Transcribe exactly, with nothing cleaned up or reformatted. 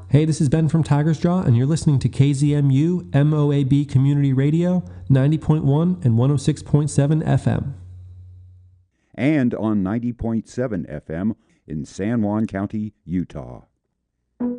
Hey, this is Ben from Tiger's Jaw, and you're listening to K Z M U M O A B Community Radio, ninety point one and one oh six point seven F M. And on ninety point seven F M in San Juan County, Utah.